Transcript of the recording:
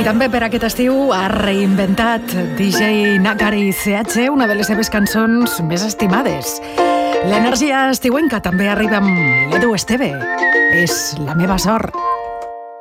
I també per aquest estiu ha reinventat DJ Nakari CH una de les seves cançons més estimades. L'energia estiuenca també arriba amb l'Edu Esteve. És la meva sort.